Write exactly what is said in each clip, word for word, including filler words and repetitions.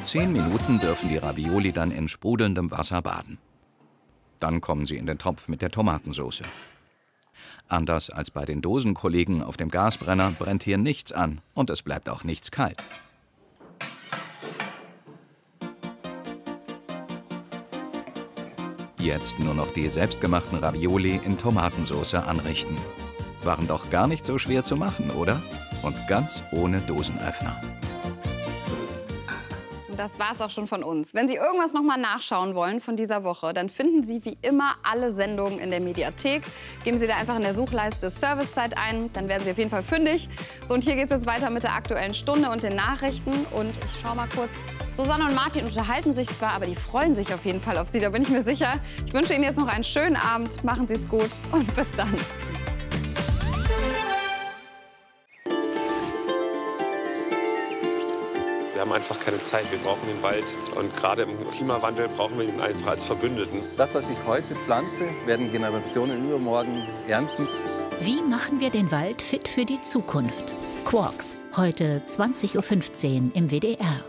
Zehn Minuten dürfen die Ravioli dann in sprudelndem Wasser baden. Dann kommen sie in den Topf mit der Tomatensauce. Anders als bei den Dosenkollegen auf dem Gasbrenner brennt hier nichts an und es bleibt auch nichts kalt. Jetzt nur noch die selbstgemachten Ravioli in Tomatensauce anrichten. Waren doch gar nicht so schwer zu machen, oder? Und ganz ohne Dosenöffner. Das war's auch schon von uns. Wenn Sie irgendwas noch mal nachschauen wollen von dieser Woche, dann finden Sie wie immer alle Sendungen in der Mediathek. Geben Sie da einfach in der Suchleiste Servicezeit ein, dann werden Sie auf jeden Fall fündig. So, und hier geht's jetzt weiter mit der Aktuellen Stunde und den Nachrichten. Und ich schau mal kurz. Susanne und Martin unterhalten sich zwar, aber die freuen sich auf jeden Fall auf Sie, da bin ich mir sicher. Ich wünsche Ihnen jetzt noch einen schönen Abend. Machen Sie es gut und bis dann. Wir haben einfach keine Zeit, wir brauchen den Wald. Und gerade im Klimawandel brauchen wir ihn einfach als Verbündeten. Das, was ich heute pflanze, werden Generationen übermorgen ernten. Wie machen wir den Wald fit für die Zukunft? Quarks, heute zwanzig Uhr fünfzehn im W D R.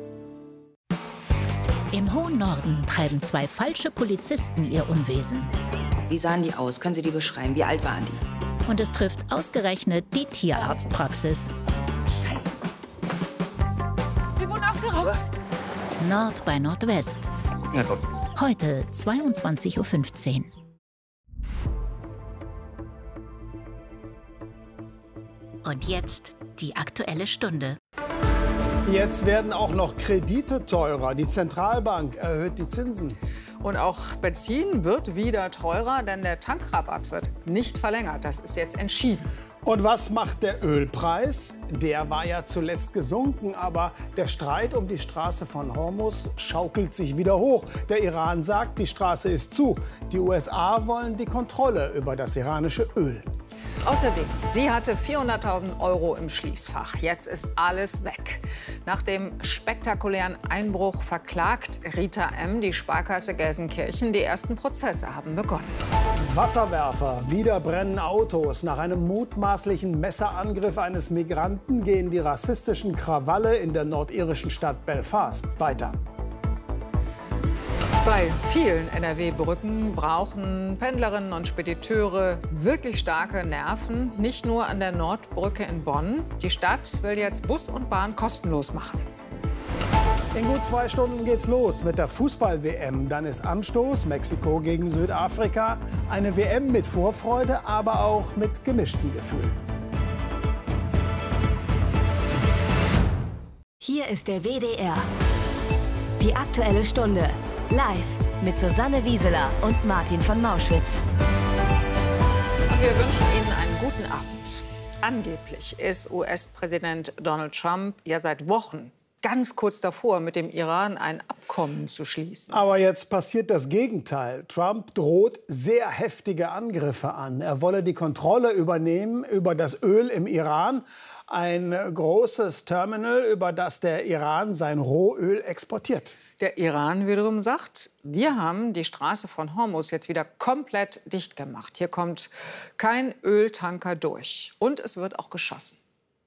Im hohen Norden treiben zwei falsche Polizisten ihr Unwesen. Wie sahen die aus? Können Sie die beschreiben? Wie alt waren die? Und es trifft ausgerechnet die Tierarztpraxis. Scheiße! Nord bei Nordwest. Heute zweiundzwanzig Uhr fünfzehn. Und jetzt die Aktuelle Stunde. Jetzt werden auch noch Kredite teurer. Die Zentralbank erhöht die Zinsen. Und auch Benzin wird wieder teurer, denn der Tankrabatt wird nicht verlängert. Das ist jetzt entschieden. Und was macht der Ölpreis? Der war ja zuletzt gesunken, aber der Streit um die Straße von Hormuz schaukelt sich wieder hoch. Der Iran sagt, die Straße ist zu. Die U S A wollen die Kontrolle über das iranische Öl. Außerdem, sie hatte vierhunderttausend Euro im Schließfach. Jetzt ist alles weg. Nach dem spektakulären Einbruch verklagt Rita M. die Sparkasse Gelsenkirchen. Die ersten Prozesse haben begonnen. Wasserwerfer, wieder brennen Autos. Nach einem mutmaßlichen Messerangriff eines Migranten gehen die rassistischen Krawalle in der nordirischen Stadt Belfast weiter. Bei vielen N R W-Brücken brauchen Pendlerinnen und Spediteure wirklich starke Nerven. Nicht nur an der Nordbrücke in Bonn. Die Stadt will jetzt Bus und Bahn kostenlos machen. In gut zwei Stunden geht's los mit der Fußball-W M. Dann ist Anstoß, Mexiko gegen Südafrika. Eine W M mit Vorfreude, aber auch mit gemischten Gefühlen. Hier ist der W D R. Die Aktuelle Stunde. Live mit Susanne Wieseler und Martin von Mauschwitz. Und wir wünschen Ihnen einen guten Abend. Angeblich ist U S-Präsident Donald Trump ja seit Wochen ganz kurz davor, mit dem Iran ein Abkommen zu schließen. Aber jetzt passiert das Gegenteil. Trump droht sehr heftige Angriffe an. Er wolle die Kontrolle übernehmen über das Öl im Iran. Ein großes Terminal, über das der Iran sein Rohöl exportiert. Der Iran wiederum sagt, wir haben die Straße von Hormuz jetzt wieder komplett dicht gemacht. Hier kommt kein Öltanker durch. Und es wird auch geschossen.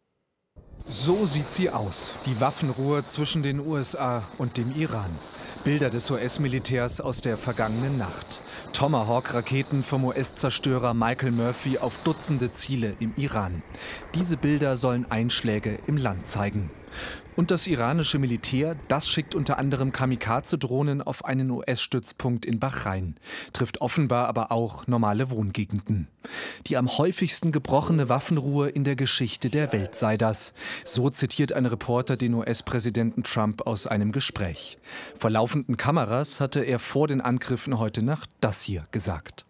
So sieht sie aus, die Waffenruhe zwischen den U S A und dem Iran. Bilder des U S-Militärs aus der vergangenen Nacht. Tomahawk-Raketen vom U S-Zerstörer Michael Murphy auf Dutzende Ziele im Iran. Diese Bilder sollen Einschläge im Land zeigen. Und das iranische Militär, das schickt unter anderem Kamikaze-Drohnen auf einen U S-Stützpunkt in Bahrain, trifft offenbar aber auch normale Wohngegenden. Die am häufigsten gebrochene Waffenruhe in der Geschichte der Welt sei das. So zitiert ein Reporter den U S-Präsidenten Trump aus einem Gespräch. Vor laufenden Kameras hatte er vor den Angriffen heute Nacht das hier gesagt.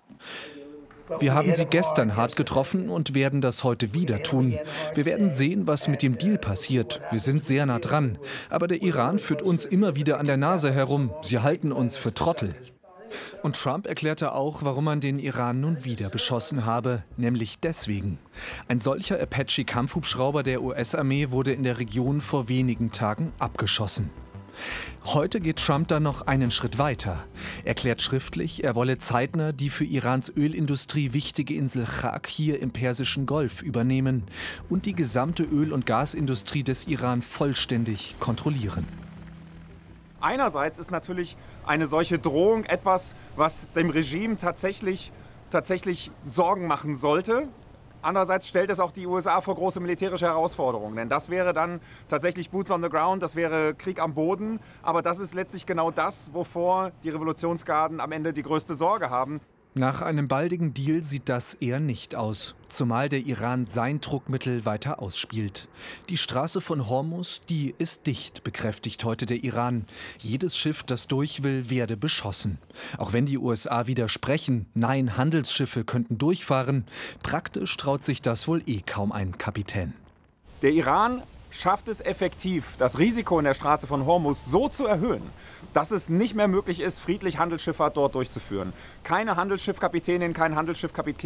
Wir haben sie gestern hart getroffen und werden das heute wieder tun. Wir werden sehen, was mit dem Deal passiert. Wir sind sehr nah dran. Aber der Iran führt uns immer wieder an der Nase herum. Sie halten uns für Trottel. Und Trump erklärte auch, warum man den Iran nun wieder beschossen habe. Nämlich deswegen. Ein solcher Apache-Kampfhubschrauber der U S-Armee wurde in der Region vor wenigen Tagen abgeschossen. Heute geht Trump dann noch einen Schritt weiter. Er erklärt schriftlich, er wolle zeitnah die für Irans Ölindustrie wichtige Insel Chak hier im Persischen Golf übernehmen und die gesamte Öl- und Gasindustrie des Iran vollständig kontrollieren. Einerseits ist natürlich eine solche Drohung etwas, was dem Regime tatsächlich, tatsächlich Sorgen machen sollte. Andererseits stellt es auch die U S A vor große militärische Herausforderungen. Denn das wäre dann tatsächlich Boots on the Ground, das wäre Krieg am Boden. Aber das ist letztlich genau das, wovor die Revolutionsgarden am Ende die größte Sorge haben. Nach einem baldigen Deal sieht das eher nicht aus, zumal der Iran sein Druckmittel weiter ausspielt. Die Straße von Hormuz, die ist dicht, bekräftigt heute der Iran. Jedes Schiff, das durch will, werde beschossen. Auch wenn die U S A widersprechen, nein, Handelsschiffe könnten durchfahren, praktisch traut sich das wohl eh kaum ein Kapitän. Der Iran schafft es effektiv, das Risiko in der Straße von Hormuz so zu erhöhen, dass es nicht mehr möglich ist, friedlich Handelsschifffahrt dort durchzuführen. Keine Handelsschiffkapitänin, kein Handelsschiffkapitän